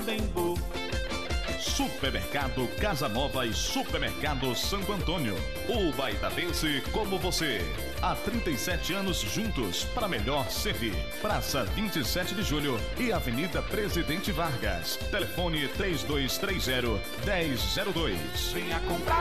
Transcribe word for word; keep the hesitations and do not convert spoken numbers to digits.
Tremembu. Supermercado Casa Nova e Supermercado Santo Antônio. O baitadense como você. Há trinta e sete anos juntos para melhor servir. Praça vinte e sete de Julho e Avenida Presidente Vargas. Telefone três dois três zero, um zero zero dois. Venha comprar